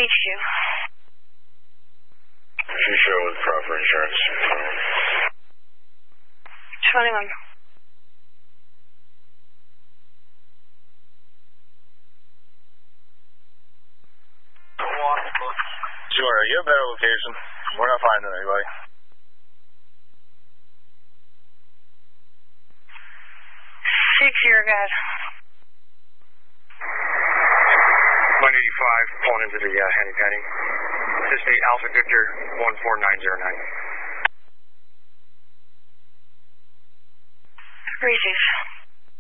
HQ. She show with proper insurance. 21. Sure, you have a better location. We're not finding anybody. 6-0, guys. 185, pulling into the handy padding. This is Alpha Victor 14909. Receive.